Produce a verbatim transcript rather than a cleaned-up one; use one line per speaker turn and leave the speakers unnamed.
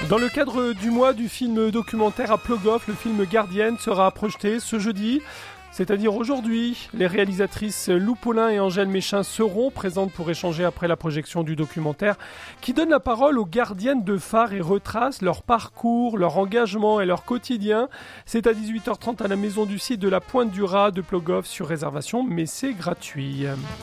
Dans le cadre du mois du film documentaire à Plogoff, le film Gardienne sera projeté ce jeudi, c'est-à-dire aujourd'hui. Les réalisatrices Lou Paulin et Angèle Méchin seront présentes pour échanger après la projection du documentaire qui donne la parole aux gardiennes de phare et retrace leur parcours, leur engagement et leur quotidien. C'est à dix-huit heures trente à la maison du site de la Pointe du Raz de Plogoff sur réservation, mais c'est gratuit.